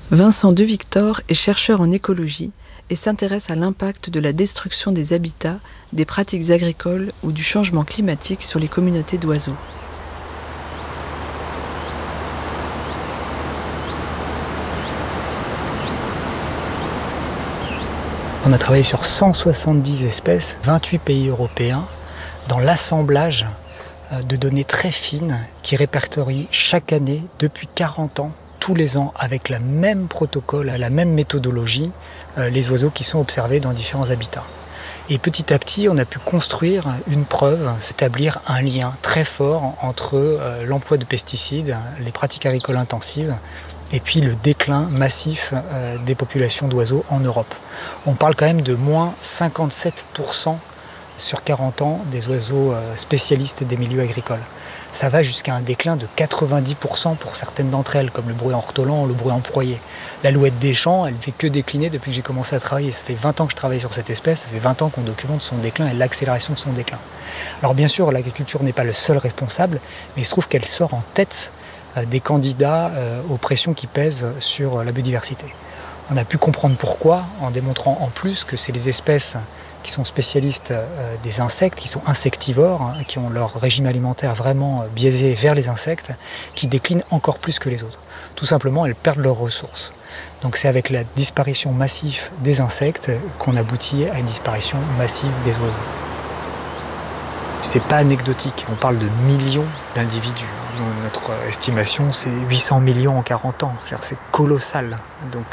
Vincent De Victor est chercheur en écologie et s'intéresse à l'impact de la destruction des habitats, des pratiques agricoles ou du changement climatique sur les communautés d'oiseaux. On a travaillé sur 170 espèces, 28 pays européens, dans l'assemblage de données très fines qui répertorient chaque année, depuis 40 ans, tous les ans, avec le même protocole, la même méthodologie, les oiseaux qui sont observés dans différents habitats. Et petit à petit, on a pu construire une preuve, s'établir un lien très fort entre l'emploi de pesticides, les pratiques agricoles intensives, et puis le déclin massif des populations d'oiseaux en Europe. On parle quand même de moins 57% sur 40 ans des oiseaux spécialistes des milieux agricoles. Ça va jusqu'à un déclin de 90% pour certaines d'entre elles, comme le bruant ortolan ou le bruant broyé. L'alouette des champs, elle ne fait que décliner depuis que j'ai commencé à travailler. Ça fait 20 ans que je travaille sur cette espèce, ça fait 20 ans qu'on documente son déclin et l'accélération de son déclin. Alors bien sûr, l'agriculture n'est pas le seul responsable, mais il se trouve qu'elle sort en tête des candidats aux pressions qui pèsent sur la biodiversité. On a pu comprendre pourquoi en démontrant en plus que c'est les espèces qui sont spécialistes des insectes, qui sont insectivores, qui ont leur régime alimentaire vraiment biaisé vers les insectes, qui déclinent encore plus que les autres. Tout simplement, elles perdent leurs ressources. Donc c'est avec la disparition massive des insectes qu'on aboutit à une disparition massive des oiseaux. C'est pas anecdotique, on parle de millions d'individus. Notre estimation, c'est 800 millions en 40 ans. C'est colossal. Donc